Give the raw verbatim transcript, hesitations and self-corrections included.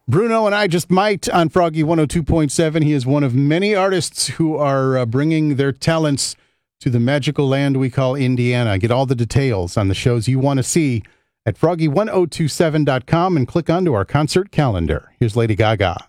Bruno and I just might on Froggy one oh two point seven. He is one of many artists who are uh, bringing their talents to the magical land we call Indiana. Get all the details on the shows you want to see at froggy ten twenty-seven dot com and click onto our concert calendar. Here's Lady Gaga.